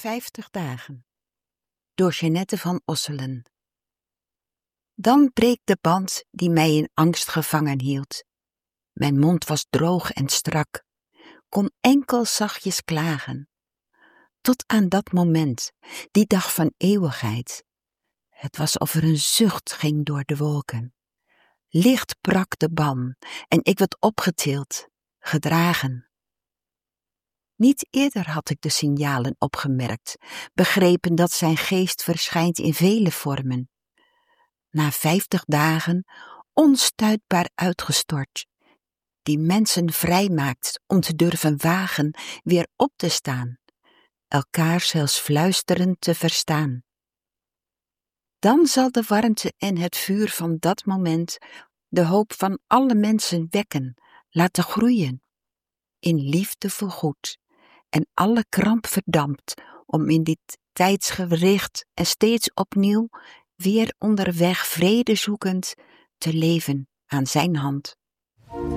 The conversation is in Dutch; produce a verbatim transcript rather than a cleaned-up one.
vijftig dagen door Jeanette van Osselen. Dan breekt de band die mij in angst gevangen hield. Mijn mond was droog en strak, kon enkel zachtjes klagen. Tot aan dat moment, die dag van eeuwigheid. Het was of er een zucht ging door de wolken. Licht brak de ban en ik werd opgetild, gedragen. Niet eerder had ik de signalen opgemerkt, begrepen dat zijn geest verschijnt in vele vormen. Na vijftig dagen, onstuitbaar uitgestort, die mensen vrijmaakt om te durven wagen weer op te staan, elkaar zelfs fluisterend te verstaan. Dan zal de warmte en het vuur van dat moment de hoop van alle mensen wekken, laten groeien, in liefde voorgoed. En alle kramp verdampt om in dit tijdsgericht en steeds opnieuw weer onderweg vrede zoekend te leven aan zijn hand.